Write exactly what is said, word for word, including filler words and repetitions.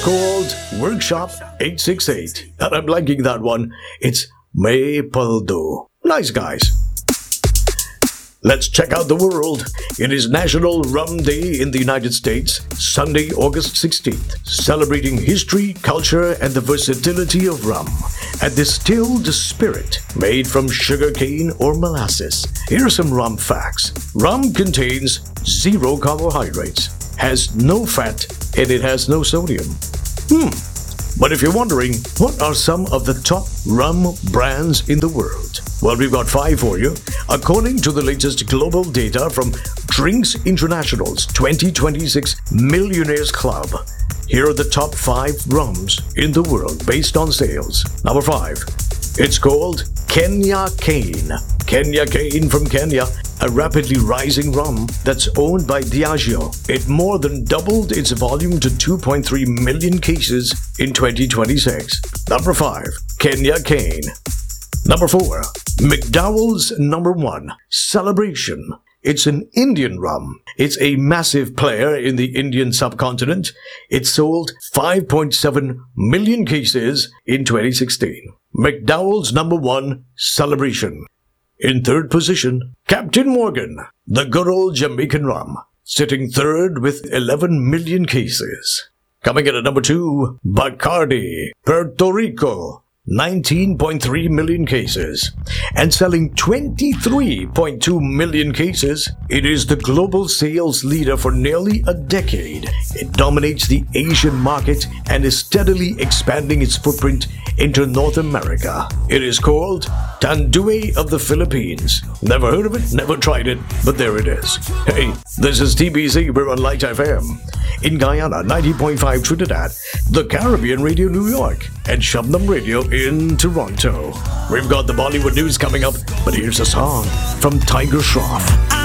called Workshop eight six eight. And I'm liking that one. It's Maple Do. Nice, guys. Let's check out the world. It is National Rum Day in the United States, Sunday, August sixteenth, celebrating history, culture, and the versatility of rum. A distilled spirit made from sugarcane or molasses. Here are some rum facts. Rum contains zero carbohydrates, has no fat, and it has no sodium. Hmm. But if you're wondering, what are some of the top rum brands in the world? Well, we've got five for you. According to the latest global data from Drinks International's twenty twenty-six Millionaires Club, here are the top five rums in the world based on sales. Number five, it's called Kenya Cane. Kenya Cane from Kenya, a rapidly rising rum that's owned by Diageo. It more than doubled its volume to two point three million cases in twenty twenty-six. Number five, Kenya Cane. Number four, McDowell's Number One, Celebration. It's an Indian rum. It's a massive player in the Indian subcontinent. It sold five point seven million cases in twenty sixteen. McDowell's Number One, Celebration. In third position, Captain Morgan, the good old Jamaican rum, sitting third with eleven million cases. Coming in at number two, Bacardi, Puerto Rico, nineteen point three million cases. And selling twenty-three point two million cases, it is the global sales leader for nearly a decade. It dominates the Asian market and is steadily expanding its footprint into North America. It is called Tanduay of the Philippines. Never heard of it, never tried it, but there it is. Hey, this is T B C, we're on Light F M. In Guyana, ninety point five Trinidad, the Caribbean Radio New York, and Shabnam Radio in Toronto. We've got the Bollywood news coming up, but here's a song from Tiger Shroff.